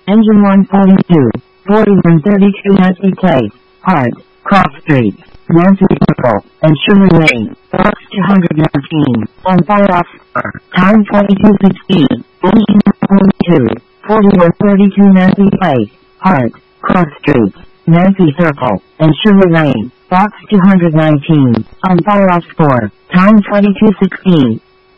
Engine 142, 4132 Nancy Place, Hart, Cross Street, Nancy Circle, and Sugar Lane, Box 219, on fire off score, time 22:16, Engine 142, 4132 Nancy Place, Hart, Cross Street, Nancy Circle, and Sugar Lane, Box 219, on fire off score, time 22:16.